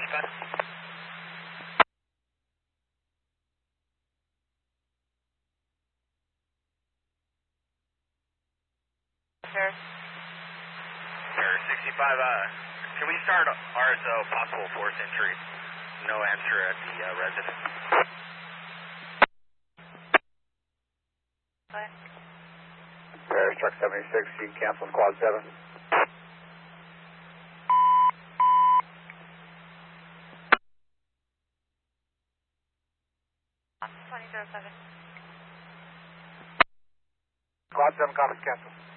Got it. Sure. Sir, 65, can we start RSO, possible force entry? No answer at the residence. Go ahead. Paris Truck 76, you can cancel Quad 7. Quad 7 copies, cancel.